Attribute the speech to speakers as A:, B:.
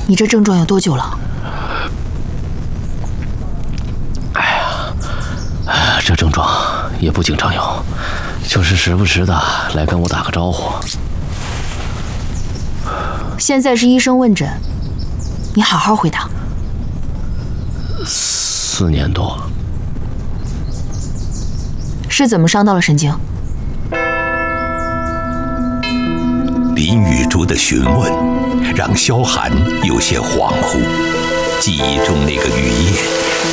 A: 你这症状有多久了？
B: 这症状也不经常有，就是时不时的来跟我打个招呼。
A: 现在是医生问诊，你好好回答。
B: 4年多。
A: 是怎么伤到了神经？
C: 林雨竹的询问让萧寒有些恍惚，记忆中那个雨夜，